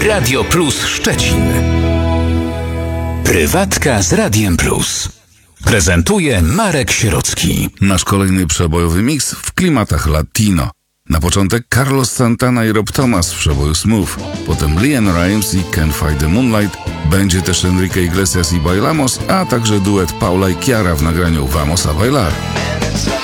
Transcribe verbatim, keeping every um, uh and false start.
Radio Plus Szczecin. Prywatka z Radiem Plus. Prezentuje Marek Sierocki. Nasz kolejny przebojowy miks w klimatach latino. Na początek Carlos Santana i Rob Thomas w przeboju Smooth, potem LeAnn Rimes i Can't Fight the Moonlight, będzie też Enrique Iglesias i Bailamos, a także duet Paula i Kiara w nagraniu Vamos a Bailar.